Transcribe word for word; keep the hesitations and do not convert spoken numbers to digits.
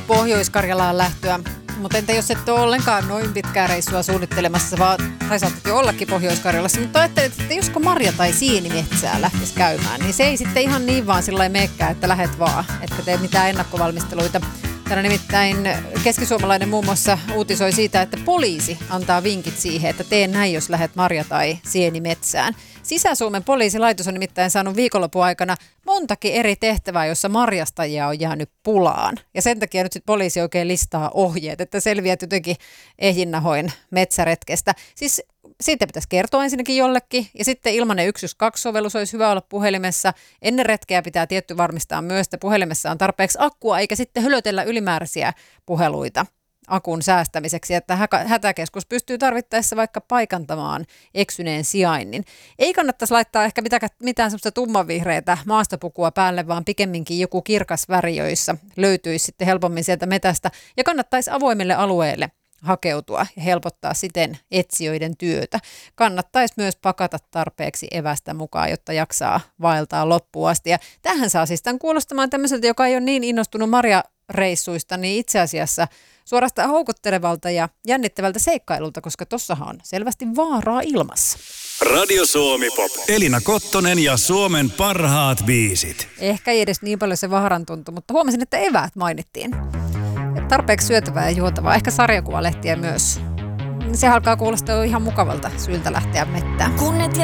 Pohjois-Karjalaan lähtöä. Mutta entä jos et ole ollenkaan noin pitkää reissua suunnittelemassa, vaan, tai saatat jo ollakin Pohjois-Karjalassa, mutta ajattelet, että josko marja- tai sienimetsää lähtisi käymään, niin se ei sitten ihan niin vaan sillä lailla meekään, että lähet vaan, etkä tee mitään ennakkovalmisteluita. Täällä nimittäin keskisuomalainen muun muassa uutisoi siitä, että poliisi antaa vinkit siihen, että tee näin, jos lähdet marja- tai sienimetsään. Sisä-Suomen poliisilaitos on nimittäin saanut viikonlopun aikana montakin eri tehtävää, jossa marjastajia on jäänyt pulaan. Ja sen takia nyt sitten poliisi oikein listaa ohjeet, että selviät jotenkin ehjinnahoin metsäretkestä. Siis siitä pitäisi kertoa ensinnäkin jollekin, ja sitten ilmanen yksi yksi kaksi-sovellus olisi hyvä olla puhelimessa. Ennen retkeä pitää tietty varmistaa myös, että puhelimessa on tarpeeksi akkua, eikä sitten hölötellä ylimääräisiä puheluita akun säästämiseksi, että hätäkeskus pystyy tarvittaessa vaikka paikantamaan eksyneen sijainnin. Ei kannattaisi laittaa ehkä mitään, mitään semmoista tummanvihreätä maastopukua päälle, vaan pikemminkin joku kirkas väri, joissa löytyisi sitten helpommin sieltä metästä, ja kannattaisi avoimille alueille hakeutua ja helpottaa siten etsijöiden työtä. Kannattaisi myös pakata tarpeeksi evästä mukaan, jotta jaksaa vaeltaa loppuun asti. Ja tähän saa siis tämän kuulostamaan tämmöiseltä, joka ei ole niin innostunut marjareissuista, niin itse asiassa suorastaan houkuttelevalta ja jännittävältä seikkailulta, koska tossahan on selvästi vaaraa ilmassa. Radio Suomi Pop. Elina Kottonen ja Suomen parhaat biisit. Ehkä ei edes niin paljon se vaaran tuntu, mutta huomasin, että eväät mainittiin. Tarpeeksi syötävää ja juotavaa, ehkä sarjakuvalehtiä myös. Se alkaa kuulostaa ihan mukavalta syyltä lähteä mettään.